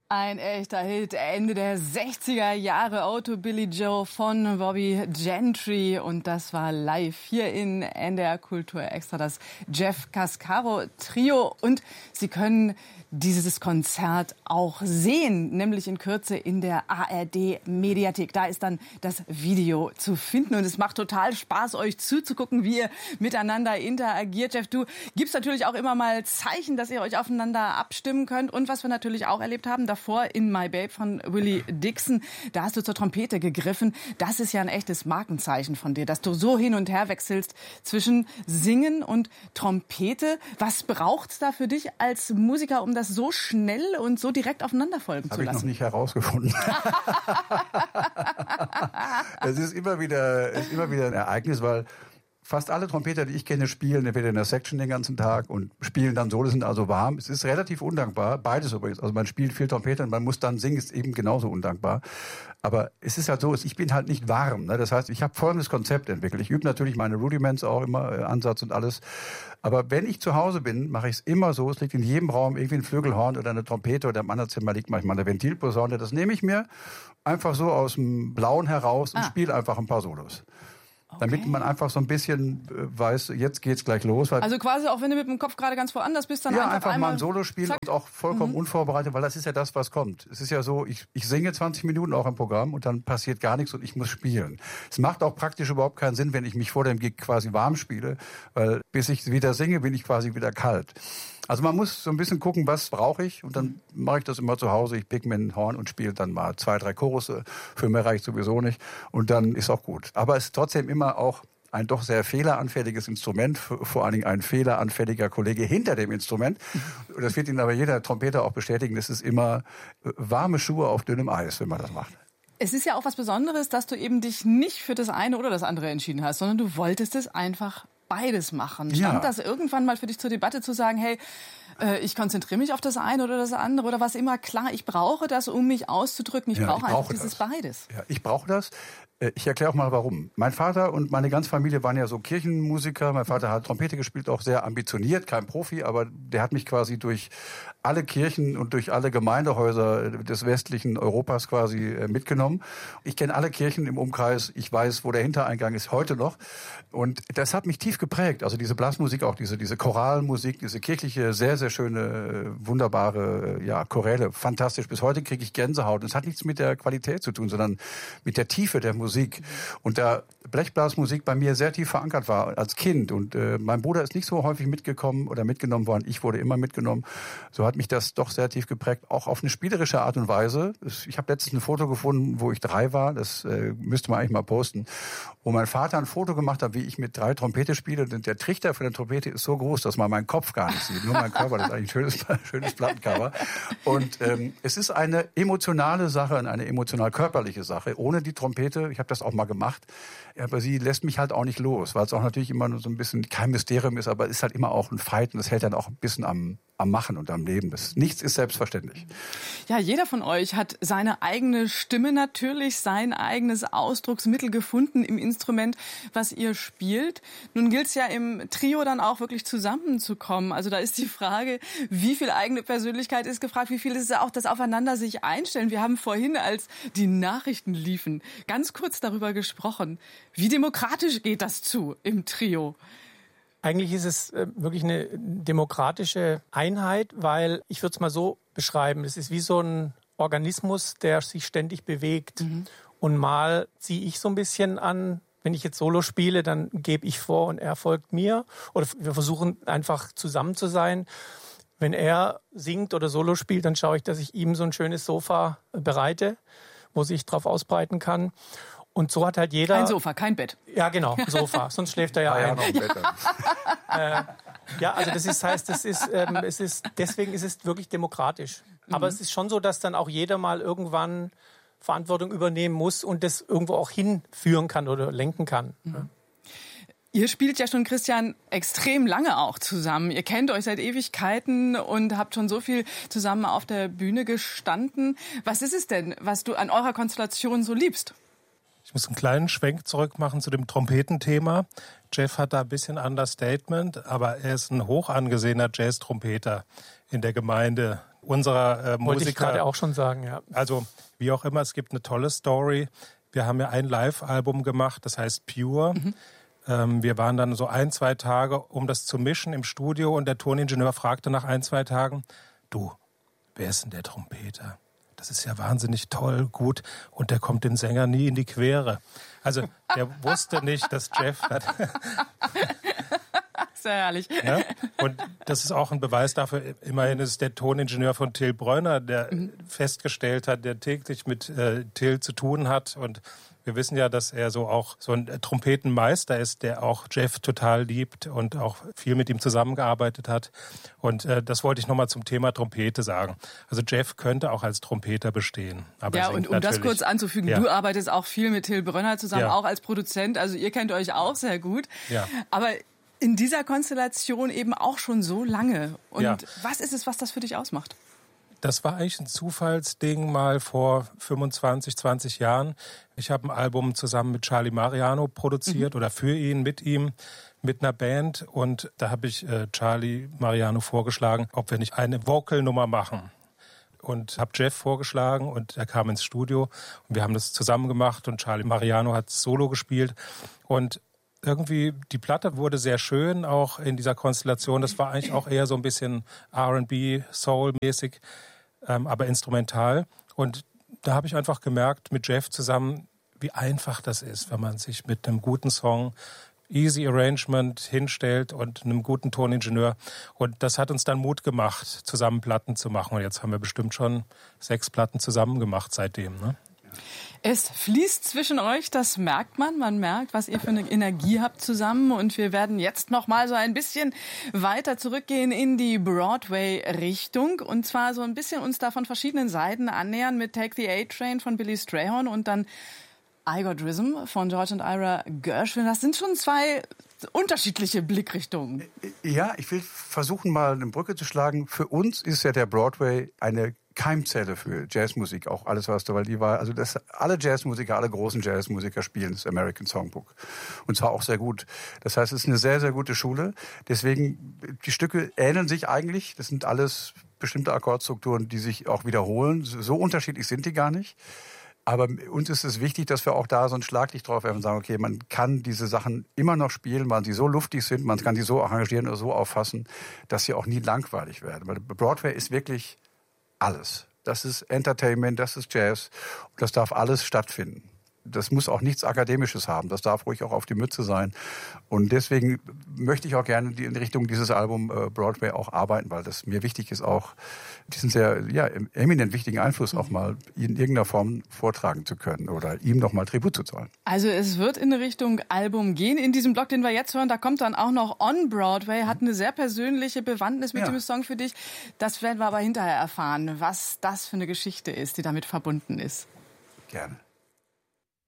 Ein echter Hit, Ende der 60er Jahre, Auto Billy Joe von Bobby Gentry. Und das war live hier in NDR Kultur Extra, das Jeff Cascaro Trio. Und Sie können dieses Konzert auch sehen, nämlich in Kürze in der ARD Mediathek. Da ist dann das Video zu finden und es macht total Spaß, euch zuzugucken, wie ihr miteinander interagiert. Jeff, du gibst natürlich auch immer mal Zeichen, dass ihr euch aufeinander abstimmen könnt. Und was wir natürlich auch erlebt haben, davor in My Babe von Willie Dixon, da hast du zur Trompete gegriffen. Das ist ja ein echtes Markenzeichen von dir, dass du so hin und her wechselst zwischen Singen und Trompete. Was braucht's da für dich als Musiker, um das so schnell und so direkt aufeinander folgen zu lassen? Habe ich noch nicht herausgefunden. Es ist immer wieder ein Ereignis, weil fast alle Trompeter, die ich kenne, spielen entweder in der Section den ganzen Tag und spielen dann Solo, sind also warm. Es ist relativ undankbar, beides übrigens. Also man spielt viel Trompete und man muss dann singen, ist eben genauso undankbar. Aber es ist halt so, ich bin halt nicht warm. Ne? Das heißt, ich habe folgendes Konzept entwickelt. Ich übe natürlich meine Rudiments auch immer, Ansatz und alles. Aber wenn ich zu Hause bin, mache ich es immer so. Es liegt in jedem Raum irgendwie ein Flügelhorn oder eine Trompete oder im anderen Zimmer liegt manchmal eine Ventilposaune. Das nehme ich mir einfach so aus dem Blauen heraus und spiele einfach ein paar Solos. Okay. Damit man einfach so ein bisschen weiß, jetzt geht's gleich los. Also quasi auch wenn du mit dem Kopf gerade ganz woanders bist, dann einfach mal ein Solo spielen und auch vollkommen unvorbereitet, weil das ist ja das, was kommt. Es ist ja so, ich singe 20 Minuten auch im Programm und dann passiert gar nichts und ich muss spielen. Es macht auch praktisch überhaupt keinen Sinn, wenn ich mich vor dem Gig quasi warm spiele, weil bis ich wieder singe, bin ich quasi wieder kalt. Also man muss so ein bisschen gucken, was brauche ich und dann mache ich das immer zu Hause. Ich pick mir ein Horn und spiele dann mal 2, 3 Chorusse. Für mehr reicht sowieso nicht und dann ist auch gut. Aber es ist trotzdem immer auch ein doch sehr fehleranfälliges Instrument, vor allen Dingen ein fehleranfälliger Kollege hinter dem Instrument. Das wird Ihnen aber jeder Trompeter auch bestätigen. Das ist immer warme Schuhe auf dünnem Eis, wenn man das macht. Es ist ja auch was Besonderes, dass du eben dich nicht für das eine oder das andere entschieden hast, sondern du wolltest es einfach beides machen. Stand das irgendwann mal für dich zur Debatte zu sagen, hey, ich konzentriere mich auf das eine oder das andere oder was immer klar, ich brauche das, um mich auszudrücken, ich brauche einfach dieses beides. Ja, ich brauche das. Ich erkläre auch mal, warum. Mein Vater und meine ganze Familie waren ja so Kirchenmusiker. Mein Vater hat Trompete gespielt, auch sehr ambitioniert, kein Profi, aber der hat mich quasi durch alle Kirchen und durch alle Gemeindehäuser des westlichen Europas quasi mitgenommen. Ich kenne alle Kirchen im Umkreis. Ich weiß, wo der Hintereingang ist, heute noch. Und das hat mich tief geprägt. Also diese Blasmusik, auch diese Choralmusik, diese kirchliche, sehr, sehr schöne, wunderbare Choräle. Fantastisch. Bis heute kriege ich Gänsehaut. Und es hat nichts mit der Qualität zu tun, sondern mit der Tiefe der Musik. Und da Blechblasmusik bei mir sehr tief verankert war als Kind und mein Bruder ist nicht so häufig mitgekommen oder mitgenommen worden, ich wurde immer mitgenommen, so hat mich das doch sehr tief geprägt, auch auf eine spielerische Art und Weise. Ich habe letztens ein Foto gefunden, wo ich 3 war, das müsste man eigentlich mal posten, wo mein Vater ein Foto gemacht hat, wie ich mit 3 Trompete spiele und der Trichter für eine Trompete ist so groß, dass man meinen Kopf gar nicht sieht, nur mein Körper, das ist eigentlich ein schönes Plattencover. Und es ist eine emotionale Sache, eine emotional-körperliche Sache, ohne die Trompete. Ich habe das auch mal gemacht, aber sie lässt mich halt auch nicht los, weil es auch natürlich immer nur so ein bisschen kein Mysterium ist, aber es ist halt immer auch ein Fight und das hält dann auch ein bisschen am Machen und am Leben. Nichts ist selbstverständlich. Ja, jeder von euch hat seine eigene Stimme natürlich, sein eigenes Ausdrucksmittel gefunden im Instrument, was ihr spielt. Nun gilt es ja im Trio dann auch wirklich zusammenzukommen. Also da ist die Frage, wie viel eigene Persönlichkeit ist gefragt, wie viel ist es auch das Aufeinander sich einstellen. Wir haben vorhin, als die Nachrichten liefen, ganz kurz darüber gesprochen. Wie demokratisch geht das zu im Trio? Eigentlich ist es wirklich eine demokratische Einheit, weil ich würde es mal so beschreiben, es ist wie so ein Organismus, der sich ständig bewegt. Und mal ziehe ich so ein bisschen an, wenn ich jetzt Solo spiele, dann gebe ich vor und er folgt mir. Oder wir versuchen einfach zusammen zu sein. Wenn er singt oder Solo spielt, dann schaue ich, dass ich ihm so ein schönes Sofa bereite, wo sich drauf ausbreiten kann. Und so hat halt jeder... Ein Sofa, kein Bett. Ja, genau, Sofa. Sonst schläft er ja ein. Noch ein Bett also das heißt, deswegen ist es wirklich demokratisch. Aber es ist schon so, dass dann auch jeder mal irgendwann Verantwortung übernehmen muss und das irgendwo auch hinführen kann oder lenken kann. Ihr spielt ja schon, Christian, extrem lange auch zusammen. Ihr kennt euch seit Ewigkeiten und habt schon so viel zusammen auf der Bühne gestanden. Was ist es denn, was du an eurer Konstellation so liebst? Ich muss einen kleinen Schwenk zurück machen zu dem Trompetenthema. Jeff hat da ein bisschen Understatement, aber er ist ein hoch angesehener Jazz-Trompeter in der Gemeinde unserer Musiker. Wollte ich gerade auch schon sagen, ja. Also wie auch immer, es gibt eine tolle Story. Wir haben ja ein Live-Album gemacht, das heißt Pure. Wir waren dann so 1-2 Tage, um das zu mischen im Studio und der Toningenieur fragte nach 1-2 Tagen, du, wer ist denn der Trompeter? Das ist ja wahnsinnig toll, gut und der kommt den Sänger nie in die Quere. Also der wusste nicht, dass Jeff das... Sehr herrlich. Ja? Und das ist auch ein Beweis dafür, immerhin ist es der Toningenieur von Till Brönner, der festgestellt hat, der täglich mit Till zu tun hat. Und wir wissen ja, dass er so auch so ein Trompetenmeister ist, der auch Jeff total liebt und auch viel mit ihm zusammengearbeitet hat. Und das wollte ich nochmal zum Thema Trompete sagen. Also Jeff könnte auch als Trompeter bestehen. Aber ja, und um das kurz anzufügen, ja. Du arbeitest auch viel mit Till Brönner zusammen, Ja. auch als Produzent. Also ihr kennt euch auch sehr gut. Ja. Aber in dieser Konstellation eben auch schon so lange. Und Ja. was ist es, was das für dich ausmacht? Das war eigentlich ein Zufallsding mal vor 25, 20 Jahren. Ich habe ein Album zusammen mit Charlie Mariano produziert oder für ihn, mit ihm, mit einer Band. Und da habe ich Charlie Mariano vorgeschlagen, ob wir nicht eine Vocal-Nummer machen. Und habe Jeff vorgeschlagen und er kam ins Studio und wir haben das zusammen gemacht und Charlie Mariano hat Solo gespielt. Und irgendwie, die Platte wurde sehr schön, auch in dieser Konstellation. Das war eigentlich auch eher so ein bisschen R&B, Soul-mäßig, aber instrumental. Und da habe ich einfach gemerkt, mit Jeff zusammen, wie einfach das ist, wenn man sich mit einem guten Song, Easy Arrangement hinstellt und einem guten Toningenieur. Und das hat uns dann Mut gemacht, zusammen Platten zu machen. Und jetzt haben wir bestimmt schon 6 Platten zusammen gemacht seitdem, ne? Es fließt zwischen euch, das merkt man. Man merkt, was ihr für eine Energie habt zusammen. Und wir werden jetzt noch mal so ein bisschen weiter zurückgehen in die Broadway-Richtung. Und zwar so ein bisschen uns da von verschiedenen Seiten annähern mit Take the A-Train von Billy Strayhorn und dann I Got Rhythm von George und Ira Gershwin. Das sind schon 2 unterschiedliche Blickrichtungen. Ja, ich will versuchen, mal eine Brücke zu schlagen. Für uns ist ja der Broadway eine Keimzelle für Jazzmusik, auch alles, was da, weil die war, also alle Jazzmusiker, alle großen Jazzmusiker spielen das American Songbook. Und zwar auch sehr gut. Das heißt, es ist eine sehr, sehr gute Schule. Deswegen, die Stücke ähneln sich eigentlich. Das sind alles bestimmte Akkordstrukturen, die sich auch wiederholen. So unterschiedlich sind die gar nicht. Aber uns ist es wichtig, dass wir auch da so ein Schlaglicht drauf werfen und sagen, okay, man kann diese Sachen immer noch spielen, weil sie so luftig sind, man kann sie so arrangieren oder so auffassen, dass sie auch nie langweilig werden. Weil Broadway ist wirklich alles. Das ist Entertainment, das ist Jazz und das darf alles stattfinden. Das muss auch nichts Akademisches haben. Das darf ruhig auch auf die Mütze sein. Und deswegen möchte ich auch gerne in Richtung dieses Album Broadway auch arbeiten, weil das mir wichtig ist, auch diesen sehr eminent wichtigen Einfluss auch mal in irgendeiner Form vortragen zu können oder ihm noch mal Tribut zu zollen. Also es wird in Richtung Album gehen. In diesem Block, den wir jetzt hören, da kommt dann auch noch On Broadway, hat eine sehr persönliche Bewandtnis mit dem Song für dich. Das werden wir aber hinterher erfahren, was das für eine Geschichte ist, die damit verbunden ist. Gerne.